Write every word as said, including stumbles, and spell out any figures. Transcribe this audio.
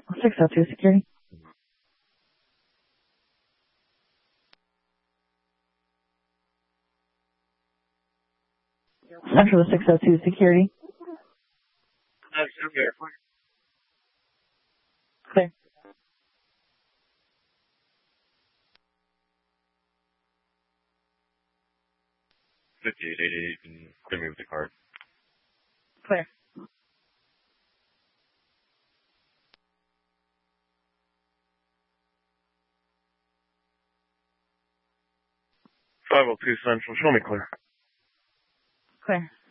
six oh two security. Central to six oh two security. That's okay. Clear. fifty-eight eighty-eight, you can clear me with the card. Clear. five oh two Central, show me clear. Clear.